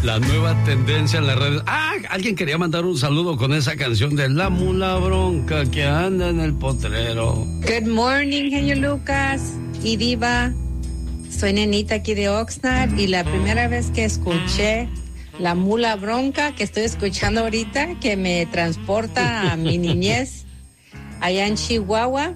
La nueva tendencia en las redes. Alguien quería mandar un saludo con esa canción de La Mula Bronca que anda en el potrero. Good morning, genio Lucas y Diva. Soy Nenita aquí de Oxnard y la primera vez que escuché La Mula Bronca, que estoy escuchando ahorita, que me transporta a mi niñez allá en Chihuahua,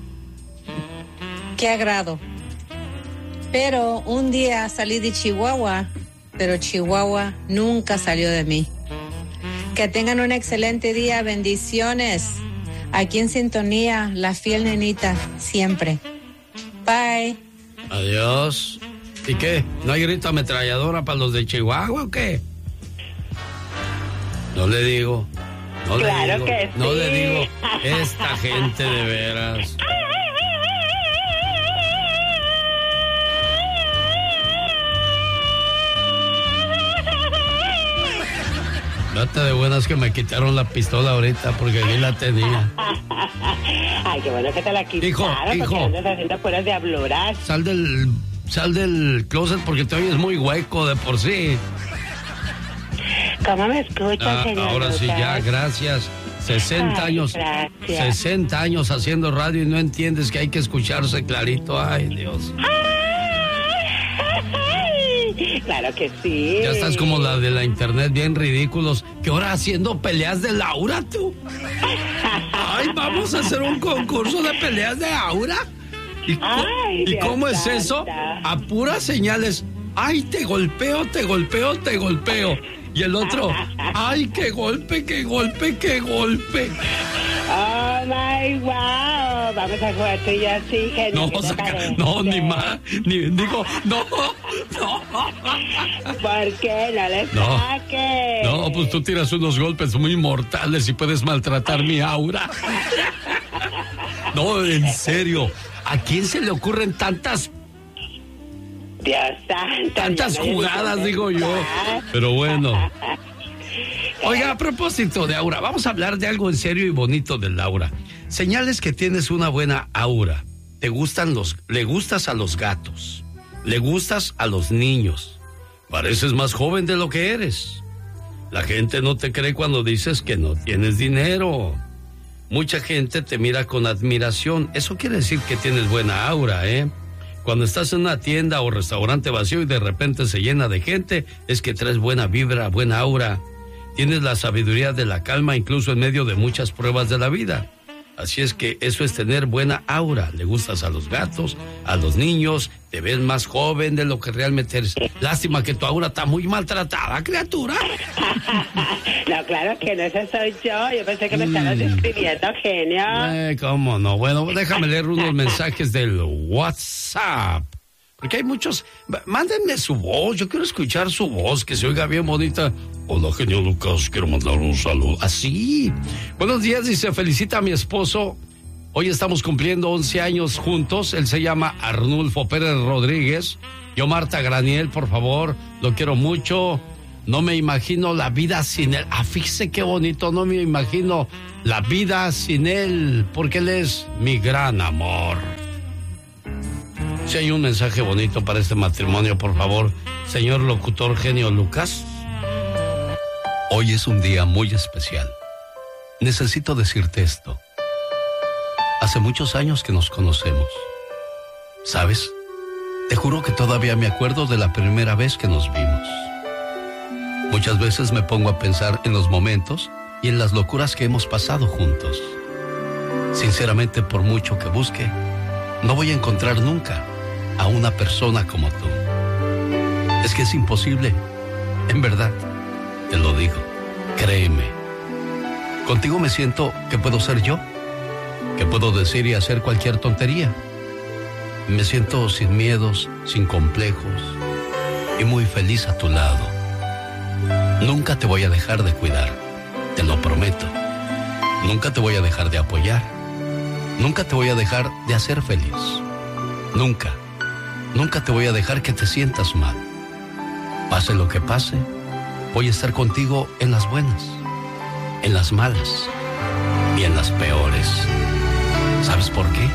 qué agrado. Pero un día salí de Chihuahua, pero Chihuahua nunca salió de mí. Que tengan un excelente día, bendiciones. Aquí en sintonía, la fiel Nenita, siempre. Bye. Adiós. ¿Y qué? ¿No hay grito ametralladora para los de Chihuahua o qué? No le digo. Claro que sí. No le digo. Esta gente de veras. Date de buenas que me quitaron la pistola ahorita porque aquí la tenía. Ay, qué bueno que te la quitaron. Hijo. Porque andas haciendo puras de habluras. Sal del closet porque te oyes muy hueco de por sí. ¿Cómo me escuchas, señor? Ahora sí, ya, gracias. 60 años. Gracias. 60 años haciendo radio y no entiendes que hay que escucharse clarito. Ay, Dios. Claro que sí. Ya estás como la de la internet, bien ridículos. ¿Qué hora haciendo peleas de Laura, tú? Ay, vamos a hacer un concurso de peleas de Aura. ¿Y cómo es eso? A puras señales. Ay, te golpeo, te golpeo, te golpeo. Y el otro, ay, qué golpe, qué golpe, qué golpe. Oh my wow. Vamos a jugar tú y yo así, genio. No, ni más. Digo, no. ¿Por qué? No le saques. No, pues tú tiras unos golpes muy mortales y puedes maltratar mi aura. No, en serio. ¿A quién se le ocurren tantas jugadas, digo yo? Pero bueno. Oiga, a propósito de aura, vamos a hablar de algo en serio y bonito del aura. Señales que tienes una buena aura. Le gustas a los gatos. Le gustas a los niños. Pareces más joven de lo que eres. La gente no te cree cuando dices que no tienes dinero. Mucha gente te mira con admiración. Eso quiere decir que tienes buena aura, ¿eh? Cuando estás en una tienda o restaurante vacío y de repente se llena de gente, es que traes buena vibra, buena aura. Tienes la sabiduría de la calma incluso en medio de muchas pruebas de la vida. Así es que eso es tener buena aura. Le gustas a los gatos, a los niños, te ves más joven de lo que realmente eres. Lástima que tu aura está muy maltratada, criatura. No, claro que no, ese soy yo. Yo pensé que me estabas describiendo, genio. ¿Cómo no? Bueno, déjame leer unos mensajes del WhatsApp. Porque hay muchos. Mándenme su voz, yo quiero escuchar su voz, que se oiga bien bonita. Hola, genio Lucas, quiero mandar un saludo. Así. Buenos días, dice, felicita a mi esposo. Hoy estamos cumpliendo 11 años juntos. Él se llama Arnulfo Pérez Rodríguez. Yo, Marta Graniel, por favor, lo quiero mucho. No me imagino la vida sin él. Fíjese qué bonito, no me imagino la vida sin él, porque él es mi gran amor. Si hay un mensaje bonito para este matrimonio, por favor, señor locutor genio Lucas. Hoy es un día muy especial. Necesito decirte esto. Hace muchos años que nos conocemos. ¿Sabes? Te juro que todavía me acuerdo de la primera vez que nos vimos. Muchas veces me pongo a pensar en los momentos y en las locuras que hemos pasado juntos. Sinceramente, por mucho que busque, no voy a encontrar nunca a una persona como tú. Es que es imposible. En verdad, te lo digo. Créeme. Contigo me siento que puedo ser yo, que puedo decir y hacer cualquier tontería. Me siento sin miedos, sin complejos y muy feliz a tu lado. Nunca te voy a dejar de cuidar, te lo prometo. Nunca te voy a dejar de apoyar. Nunca te voy a dejar de hacer feliz. Nunca te voy a dejar que te sientas mal. Pase lo que pase, voy a estar contigo en las buenas, en las malas y en las peores. ¿Sabes por qué?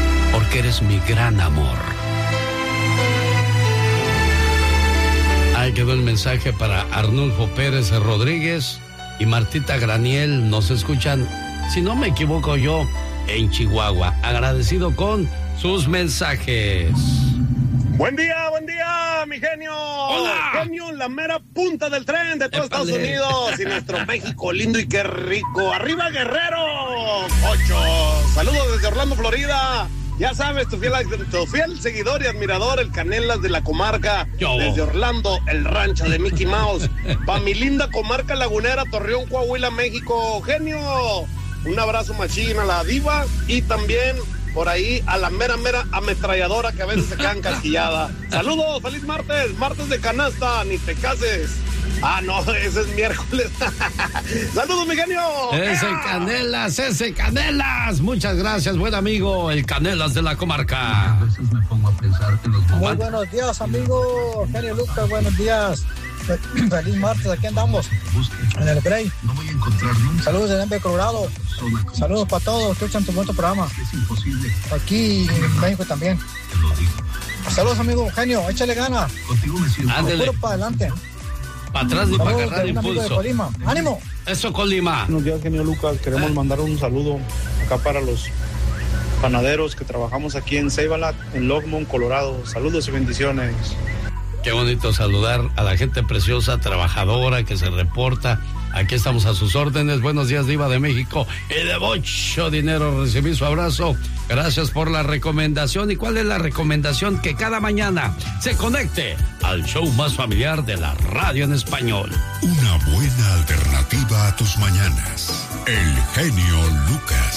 Porque eres mi gran amor. Ay, quedó el mensaje para Arnulfo Pérez Rodríguez y Martita Graniel. Nos escuchan, si no me equivoco yo, en Chihuahua. Agradecido con sus mensajes. Buen día, mi genio. Hola. Genio, la mera punta del tren de todo Estados Unidos y nuestro México lindo y qué rico. ¡Arriba, Guerrero! 8. Saludos desde Orlando, Florida. Ya sabes, tu fiel seguidor y admirador, el Canelas de la comarca. Yo. Desde Orlando, el rancho de Mickey Mouse. Pa' mi linda comarca lagunera, Torreón, Coahuila, México. Genio, un abrazo machín a la diva y también por ahí a la mera ametralladora que a veces se quedan casquillada. Saludos, feliz martes de canasta, ni te cases. Ah, no, ese es miércoles. Saludos, mi genio. Ese Canelas. Muchas gracias, buen amigo, el Canelas de la comarca. A veces me pongo a pensar que los Muy buenos días, amigo Genio Lucas, buenos días. Feliz martes, aquí andamos en el Grey. No voy a encontrar nunca. Saludos de Denver, Colorado. Saludos para todos, escuchan tu buen programa. Es imposible. Aquí en México también. Te lo digo. Saludos, amigo Genio, échale ganas. Contigo me siento. Ándele. Puro para adelante. Para atrás ni para Saludos agarrar de un amigo de impulso. Colima. ¡Ánimo! Eso, Colima. Buenos días, genio Lucas. Queremos mandar un saludo acá para los panaderos que trabajamos aquí en Save-A-Lot, en Longmont, Colorado. Saludos y bendiciones. Qué bonito saludar a la gente preciosa, trabajadora, que se reporta. Aquí estamos a sus órdenes. Buenos días, Diva de México. Y de mucho dinero recibí su abrazo. Gracias por la recomendación. ¿Y cuál es la recomendación? Que cada mañana se conecte al show más familiar de la radio en español. Una buena alternativa a tus mañanas. El genio Lucas.